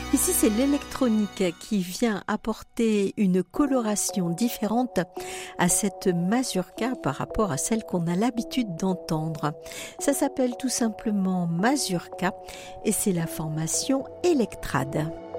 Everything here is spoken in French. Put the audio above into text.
Ici, c'est l'électronique qui vient apporter une coloration différente à cette mazurka par rapport à celle qu'on a l'habitude d'entendre. Ça s'appelle tout simplement mazurka et c'est la formation Electrade.